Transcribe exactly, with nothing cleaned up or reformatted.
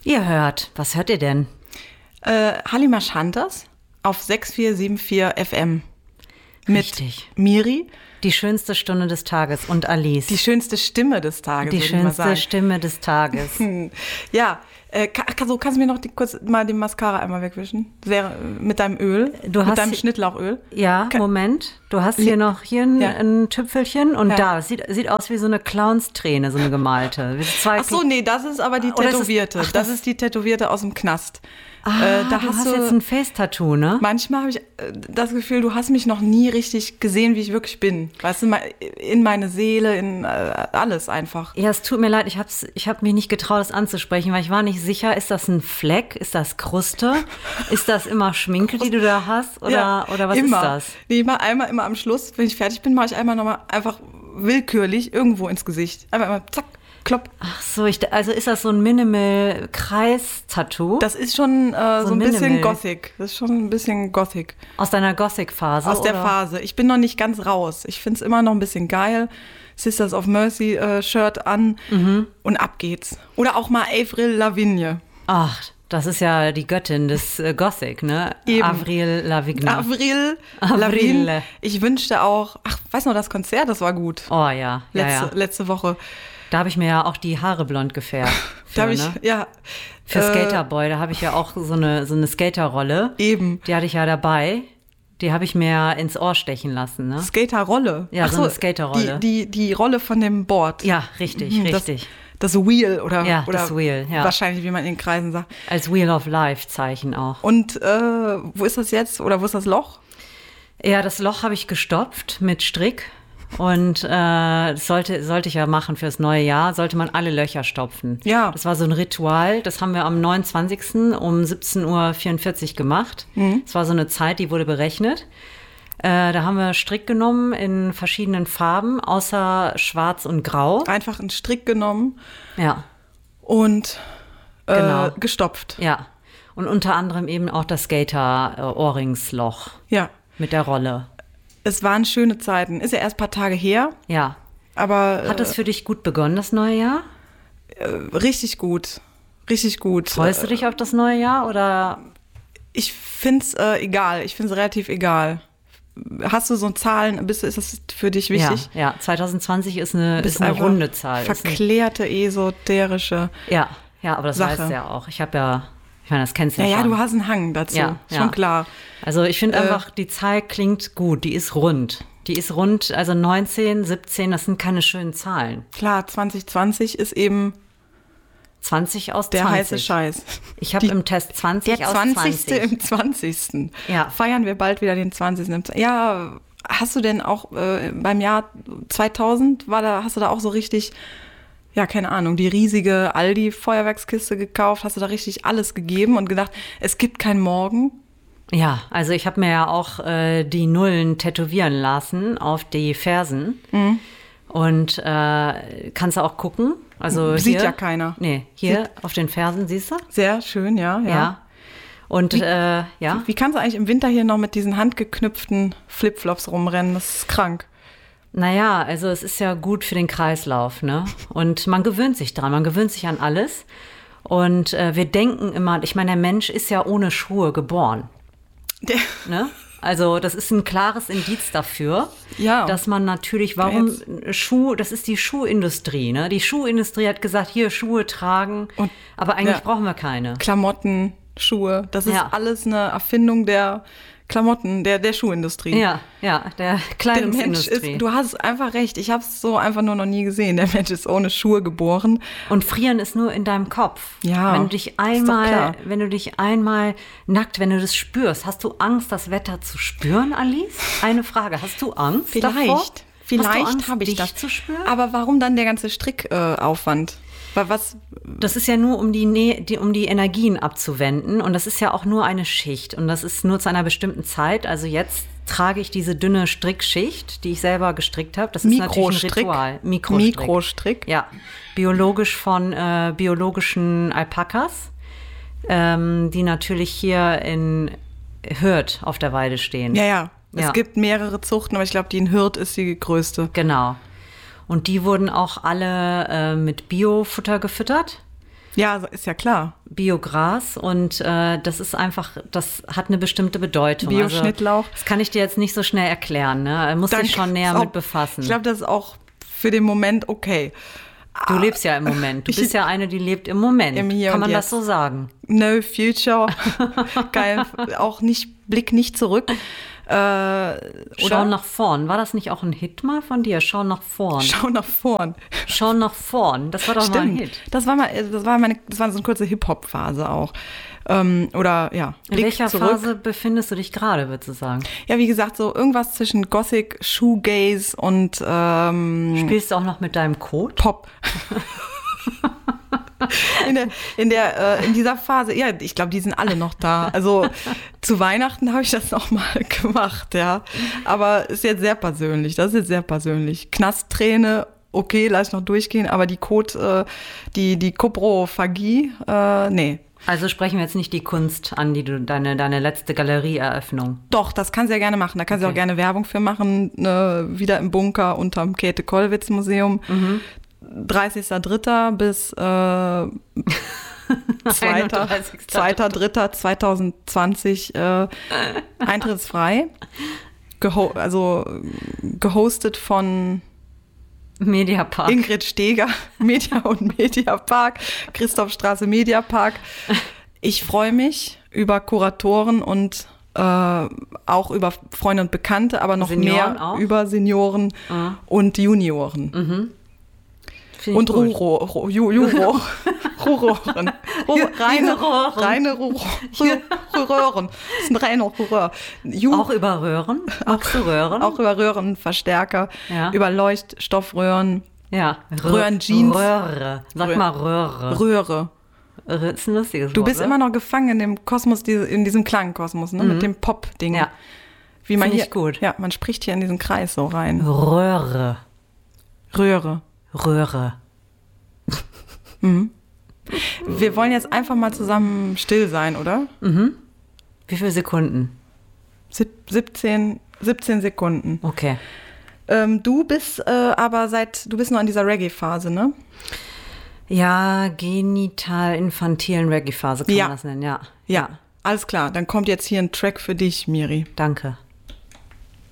Ihr hört, was hört ihr denn? Äh, Halima Schantas auf sechs vier sieben vier F M. Mit Richtig. Miri. Die schönste Stunde des Tages und Alice. Die schönste Stimme des Tages, Die würde ich mal schönste sagen. Stimme des Tages. Ja, äh, kann, so, kannst du mir noch die, kurz mal die Mascara einmal wegwischen? Sehr, mit deinem Öl, Du mit hast deinem sie- Schnittlauchöl. Ja, Kann- Moment. Du hast hier noch hier ein, Ja. ein Tüpfelchen und Ja. da. Es sieht, sieht aus wie so eine Clownsträne, so eine gemalte. Wie zwei Ach so, nee, das ist aber die Oder ist es- Tätowierte. ach, das, das- ist die Tätowierte aus dem Knast. Ah, äh, da du hast hast du- jetzt ein Face-Tattoo, ne? Manchmal habe ich äh, das Gefühl, du hast mich noch nie richtig gesehen, wie ich wirklich bin. Weißt du, me- in meine Seele, in äh, alles einfach. Ja, es tut mir leid, ich habe ich hab mich nicht getraut, das anzusprechen, weil ich war nicht sicher, ist das ein Fleck, ist das Kruste, ist das immer Schminke, die du da hast oder, oder was immer. ist das? Nee, ich mache einmal immer am Schluss, wenn ich fertig bin, mache ich einmal nochmal einfach willkürlich irgendwo ins Gesicht. Einfach immer zack, klopp. Ach so, ich, also ist das so ein Minimal-Kreis-Tattoo Das ist schon äh, so, So ein bisschen Minimal. Gothic. Das ist schon ein bisschen Gothic. aus deiner Gothic-Phase? Aus der oder? Phase. Ich bin noch nicht ganz raus. Ich finde es immer noch ein bisschen geil. Sisters of Mercy äh, Shirt an Mhm. und ab geht's. Oder auch mal Avril Lavigne. Ach, das ist ja die Göttin des äh, Gothic, ne? Eben. Avril Lavigne. Avril Avril. Lavigne. Ich wünschte auch, ach, weiß noch, das Konzert, das war gut. Oh ja, ja, Letzte, ja. letzte Woche. Da habe ich mir ja auch die Haare blond gefärbt. Für, Da habe ich, ne? ja. Für äh, Skaterboy, da habe ich ja auch so eine, so eine Skaterrolle. Eben. Die hatte ich ja dabei. Die habe ich mir ins Ohr stechen lassen, ne? Skaterrolle. Ja, Ach so eine Skaterrolle. Die, die, die Rolle von dem Board. Ja, richtig, Mhm, das- richtig. Das Wheel oder, Ja, oder das Wheel, ja. wahrscheinlich, wie man in den Kreisen sagt. Als Wheel of Life Zeichen auch. Und äh, wo ist das jetzt? Oder wo ist das Loch? Ja, das Loch habe ich gestopft mit Strick. Und äh, das sollte, sollte ich ja machen fürs neue Jahr, sollte man alle Löcher stopfen. Ja. Das war so ein Ritual, das haben wir am neunundzwanzigsten um siebzehn Uhr vierundvierzig gemacht. Mhm. Das war so eine Zeit, die wurde berechnet. Äh, da haben wir Strick genommen in verschiedenen Farben, außer schwarz und grau. Einfach einen Strick genommen Ja, und äh, Genau. gestopft. ja. Und unter anderem eben auch das Skater-Ohrringsloch Ja. mit der Rolle. Es waren schöne Zeiten. Ist ja erst ein paar Tage her, Ja. aber Hat es für dich gut begonnen, das neue Jahr? äh, richtig gut. Richtig gut. Freust du dich auf das neue Jahr oder? Ich finde es äh, egal. Ich finde es relativ egal. Hast du so Zahlen? Bist, ist das für dich wichtig? Ja, ja, zwanzig zwanzig ist eine, Bist ist eine einfach runde Zahl. Ist nicht, Verklärte, esoterische. ja, ja, aber das Sache. weißt du ja auch. Ich habe ja, ich meine, das kennst du Ja, ja, ja, schon. du hast einen Hang dazu. Ja, Schon ja. klar. Also ich finde Äh, einfach, die Zahl klingt gut, die ist rund. Die ist rund, also neunzehn, siebzehn, das sind keine schönen Zahlen. Klar, zwanzig zwanzig ist eben zwanzig aus der zwanzig. heiße Scheiß. Ich habe Die- im Test zwanzig Der aus zwanzigste zwanzig. im zwanzigsten Ja. Feiern wir bald wieder den zwanzigsten im zwanzigsten Ja, hast du denn auch äh, beim Jahr zweitausend, war da, hast du da auch so richtig, ja, keine Ahnung, die riesige Aldi-Feuerwerkskiste gekauft? Hast du da richtig alles gegeben und gedacht, es gibt kein Morgen? Ja, also ich habe mir ja auch äh, die Nullen tätowieren lassen auf die Fersen. Mhm. Und äh, kannst du auch gucken. Also Sieht hier, ja keiner. Nee, hier auf den Fersen, siehst du? Sehr schön, ja, ja. Ja. Und äh, ja. Wie kannst du eigentlich im Winter hier noch mit diesen handgeknüpften Flipflops rumrennen? Das ist krank. Naja, also es ist ja gut für den Kreislauf, ne? Und man gewöhnt sich dran, man gewöhnt sich an alles. Und äh, wir denken immer, ich meine, der Mensch ist ja ohne Schuhe geboren, Der, ne? Also das ist ein klares Indiz dafür, Ja. dass man natürlich, warum Schuh, das ist die Schuhindustrie, ne? Die Schuhindustrie hat gesagt, hier Schuhe tragen, Und- aber eigentlich ja. brauchen wir keine. Klamotten, Schuhe, das ist Ja. alles eine Erfindung der Klamotten, der, der Schuhindustrie. Ja, ja, der Der Mensch Kleidungsindustrie. ist, du hast einfach recht, ich habe es so einfach nur noch nie gesehen. Der Mensch ist ohne Schuhe geboren. Und frieren ist nur in deinem Kopf. Ja, wenn du dich ist doch einmal, klar. wenn du dich einmal nackt, wenn du das spürst, hast du Angst, das Wetter zu spüren, Alice? Eine Frage, hast du Angst davor? Vielleicht, Hast du vielleicht Angst, habe ich dich das. zu spüren? Aber warum dann der ganze Strickaufwand? Äh, Aufwand? Wa- was? Das ist ja nur, um die, Nä- die, um die Energien abzuwenden. Und das ist ja auch nur eine Schicht. Und das ist nur zu einer bestimmten Zeit. Also jetzt trage ich diese dünne Strickschicht, die ich selber gestrickt habe. Das ist natürlich ein Mikrostrick? Ritual. Mikrostrick. Mikrostrick? Ja, biologisch von äh, biologischen Alpakas, ähm, die natürlich hier in Hürth auf der Weide stehen. Ja, ja. Es Ja. gibt mehrere Zuchten, aber ich glaube, die in Hürth ist die größte. Genau. Und die wurden auch alle äh, mit Biofutter gefüttert. Ja, ist ja klar. Biogras und äh, das ist einfach, das hat eine bestimmte Bedeutung. Bioschnittlauch. Also, das kann ich dir jetzt nicht so schnell erklären, ne? Da musst du dich schon näher auch, mit befassen. Ich glaube, das ist auch für den Moment okay. Du lebst ja im Moment. Du Ich- bist ja eine, die lebt im Moment. Im Hier Kann man und das Jetzt. so sagen? No future. Geil. Auch nicht, Blick nicht zurück. Äh, Schau oder? nach vorn. War das nicht auch ein Hit mal von dir? Schau nach vorn. Schau nach vorn. Schau nach vorn. Das war doch mal ein Stimmt. Hit. Das war mal, das war meine, das war so eine kurze Hip-Hop-Phase auch. Ähm, oder ja. In Blick welcher zurück. Phase befindest du dich gerade, würdest du sagen? Ja, wie gesagt, so irgendwas zwischen Gothic, Shoegaze und ähm, Spielst du auch noch mit deinem Code? Pop. In der, in der, äh, in dieser Phase, ja, ich glaube, die sind alle noch da. Also zu Weihnachten habe ich das noch mal gemacht, ja. Aber ist jetzt sehr persönlich. Das ist jetzt sehr persönlich. Knastträne, okay, lass ich noch durchgehen. Aber die Code, äh, die die Koprophagie, äh, nee. Also sprechen wir jetzt nicht die Kunst an, die du deine deine letzte Galerieeröffnung. Doch, das kann sie ja gerne machen. Da kann sie Okay. auch gerne Werbung für machen. Ne, wieder im Bunker unterm Käthe-Kollwitz-Museum. Mhm. dreißigster dritter bis äh, zweiter zweiter dritter zweitausendzwanzig äh, eintrittsfrei. Geho also gehostet von Mediapark. Ingrid Steger, Media und Mediapark, Christophstraße Mediapark. Ich freue mich über Kuratoren und äh, auch über Freunde und Bekannte, aber noch Senioren mehr auch? über Senioren Ah. und Junioren. Find ich Und gut. Ruro, Ru- Ju- Juro, Ruroren. Ru- Ju- Reine Juroren. Reine Ru- Ru- Röhren. Das ist ein reiner Röhr. Ju- Auch über Röhren? Auch zu Röhren? auch über Röhrenverstärker, Ja. über Leuchtstoffröhren, ja. Röhrenjeans. Röhre. Sag Röhr- mal Röhre. Röhre. Röhre ist ein lustiges Wort. Du bist oder? immer noch gefangen in dem Kosmos, diese- in diesem Klangkosmos, ne? Mit dem Pop-Ding. Ja. Wie man Find hier, ich gut. Ja, man spricht hier in diesen Kreis so rein. Röhre. Röhre. Röhre. Wir wollen jetzt einfach mal zusammen still sein, oder? Wie viele Sekunden? Sieb- siebzehn, siebzehn Sekunden. Okay. Ähm, du bist äh, aber seit, du bist noch in dieser Reggae-Phase, ne? Ja, genital-infantilen Reggae-Phase kann Ja. man das nennen, ja. Ja, alles klar. Dann kommt jetzt hier ein Track für dich, Miri. Danke.